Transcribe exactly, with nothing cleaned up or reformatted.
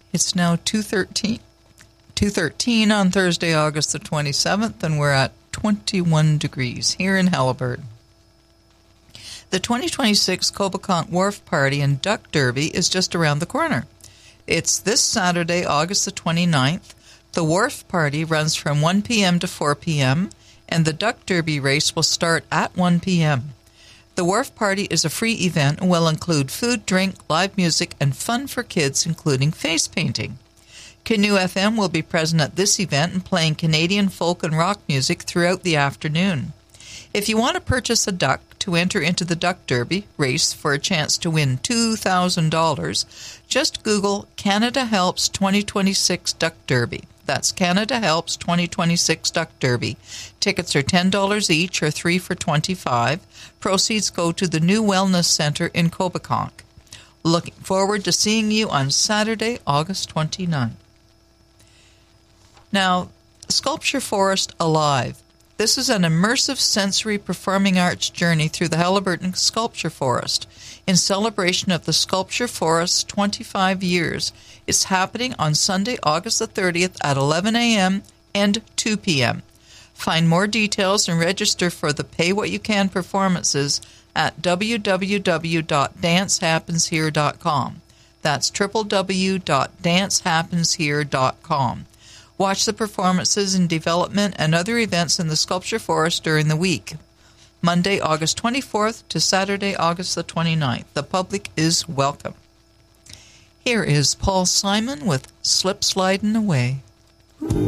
It's now two thirteen. two thirteen on Thursday, August the twenty-seventh, and we're at twenty-one degrees here in Haliburton. The twenty twenty-six Cobequid Wharf Party and Duck Derby is just around the corner. It's this Saturday, August the twenty-ninth. The Wharf Party runs from one p.m. to four p.m., and the Duck Derby race will start at one p.m. The Wharf Party is a free event and will include food, drink, live music, and fun for kids, including face painting. Canoe F M will be present at this event and playing Canadian folk and rock music throughout the afternoon. If you want to purchase a duck to enter into the Duck Derby race for a chance to win two thousand dollars, just Google Canada Helps twenty twenty-six Duck Derby. That's Canada Helps twenty twenty-six Duck Derby. Tickets are ten dollars each or three for twenty-five dollars. Proceeds go to the New Wellness Center in Cobequid. Looking forward to seeing you on Saturday, August twenty-ninth. Now, Sculpture Forest Alive. This is an immersive sensory performing arts journey through the Haliburton Sculpture Forest in celebration of the Sculpture Forest's twenty-five years. It's happening on Sunday, August the thirtieth at eleven a.m. and two p.m. Find more details and register for the Pay What You Can performances at w w w dot dance happens here dot com. That's w w w dot dance happens here dot com. Watch the performances in development and other events in the Sculpture Forest during the week. Monday, August twenty-fourth to Saturday, August the twenty-ninth. The public is welcome. Here is Paul Simon with Slip Slidin' Away.